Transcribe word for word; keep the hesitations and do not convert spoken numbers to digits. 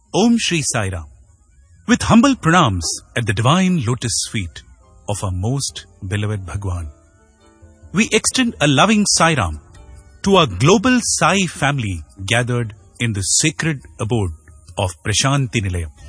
Om Shri Sai Ram. With humble pranams at the divine lotus feet of our most beloved Bhagwan, we extend a loving Sai Ram to our global Sai family gathered in the sacred abode of Prashanti Nilayam.